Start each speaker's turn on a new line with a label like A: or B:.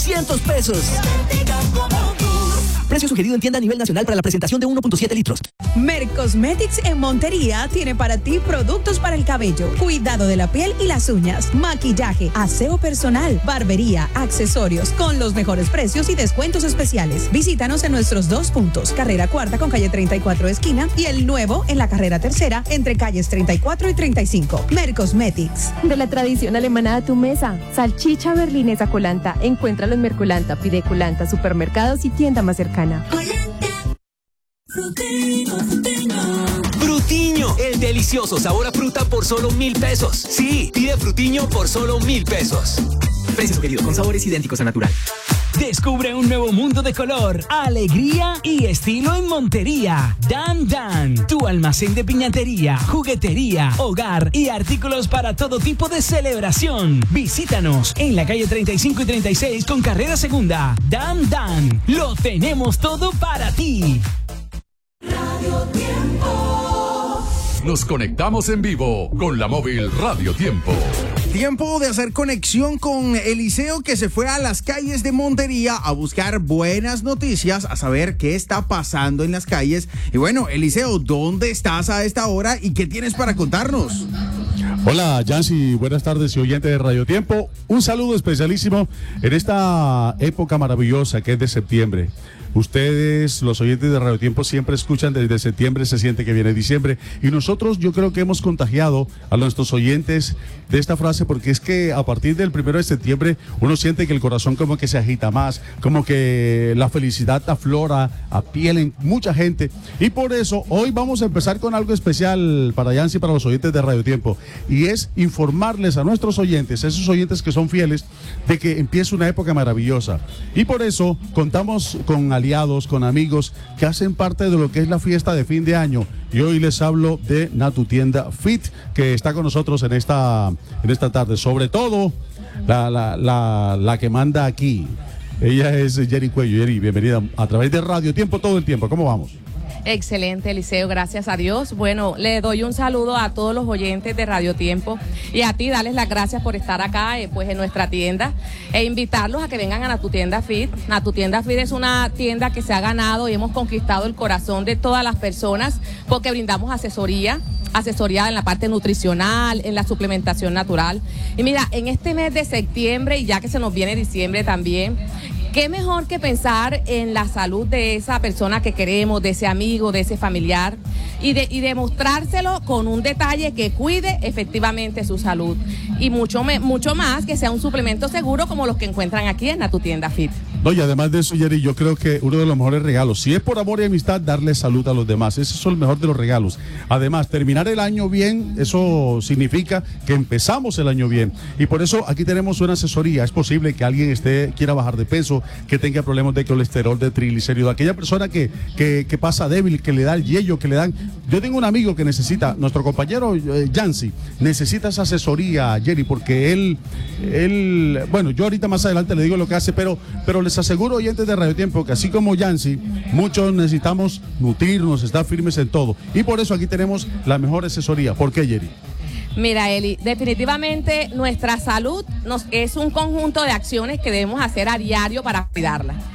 A: pesos. Precio sugerido en tienda a nivel nacional para la presentación de 1.7 litros.
B: Mercosmetics en Montería tiene para ti productos para el cabello, cuidado de la piel y las uñas, maquillaje, aseo personal, barbería, accesorios, con los mejores precios y descuentos especiales. Visítanos en nuestros 2 puntos, carrera 4 con calle 34 esquina y el nuevo en la carrera 3 entre calles 34 y 35. Mercosmetics.
C: De la tradición alemana a tu mesa, salchicha berlinesa Colanta. Encuéntralo en Mercolanta, pide Colanta, supermercados y tienda más cercana.
D: Frutiño, el delicioso sabor a fruta por solo 1,000 pesos. Sí, pide Frutiño por solo 1,000 pesos.
A: Precio sugerido con sabores idénticos a natural.
E: Descubre un nuevo mundo de color, alegría y estilo en Montería. Dan Dan, tu almacén de piñatería, juguetería, hogar y artículos para todo tipo de celebración. Visítanos en la calle 35 y 36 con carrera segunda. Dan Dan, lo tenemos todo para ti.
F: Radio Tiempo.
G: Nos conectamos en vivo con la móvil Radio Tiempo.
H: Tiempo de hacer conexión con Eliseo, que se fue a las calles de Montería a buscar buenas noticias, a saber qué está pasando en las calles. Y bueno, Eliseo, ¿dónde estás a esta hora y qué tienes para contarnos?
I: Hola, Yancy, buenas tardes y oyentes de Radio Tiempo. Un saludo especialísimo en esta época maravillosa que es de septiembre. Ustedes, los oyentes de Radio Tiempo, siempre escuchan desde septiembre, se siente que viene diciembre. Y nosotros, yo creo que hemos contagiado a nuestros oyentes de esta frase, porque es que a partir del 1 de septiembre uno siente que el corazón como que se agita más, como que la felicidad aflora a piel en mucha gente. Y por eso hoy vamos a empezar con algo especial para Yancy y para los oyentes de Radio Tiempo. Y es informarles a nuestros oyentes, esos oyentes que son fieles, de que empieza una época maravillosa. Y por eso contamos con aliados, con amigos que hacen parte de lo que es la fiesta de fin de año. Y hoy les hablo de Natutienda Fit, que está con nosotros en esta tarde. Sobre todo, la que manda aquí. Ella es Yeri Cuello. Yeri, bienvenida a través de Radio Tiempo todo el tiempo. ¿Cómo vamos?
J: Excelente, Eliseo, gracias a Dios. Bueno, le doy un saludo a todos los oyentes de Radio Tiempo y a ti darles las gracias por estar acá pues en nuestra tienda e invitarlos a que vengan a Natutienda Fit. Natutienda Fit es una tienda que se ha ganado y hemos conquistado el corazón de todas las personas porque brindamos asesoría en la parte nutricional, en la suplementación natural. Y mira, en este mes de septiembre y ya que se nos viene diciembre también, qué mejor que pensar en la salud de esa persona que queremos, de ese amigo, de ese familiar y demostrárselo con un detalle que cuide efectivamente su salud y mucho más que sea un suplemento seguro como los que encuentran aquí en Natutienda Fit.
I: No, y además de eso, Yeri, yo creo que uno de los mejores regalos, si es por amor y amistad, darle salud a los demás. Ese es el mejor de los regalos. Además, terminar el año bien, eso significa que empezamos el año bien. Y por eso aquí tenemos una asesoría. Es posible que alguien quiera bajar de peso, que tenga problemas de colesterol, de triglicéridos, aquella persona que pasa débil, que le da el yello, que le dan... Yo tengo un amigo que necesita, nuestro compañero Yancy, necesita esa asesoría, Yeri, porque él, bueno, yo ahorita más adelante le digo lo que hace, pero les aseguro, oyentes de Radio Tiempo, que así como Yancy, muchos necesitamos nutrirnos, estar firmes en todo. Y por eso aquí tenemos la mejor asesoría. ¿Por qué, Yeri?
J: Mira, Eli, definitivamente nuestra salud es un conjunto de acciones que debemos hacer a diario para cuidarla.